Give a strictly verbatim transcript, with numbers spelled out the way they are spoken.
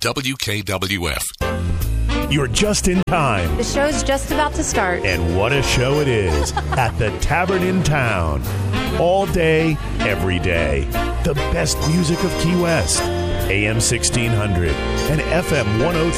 W K W F. You're just in time. The show's just about to start. And what a show it is at the Tavern in Town. All day, every day. The best music of Key West. A M sixteen hundred and F M one oh three.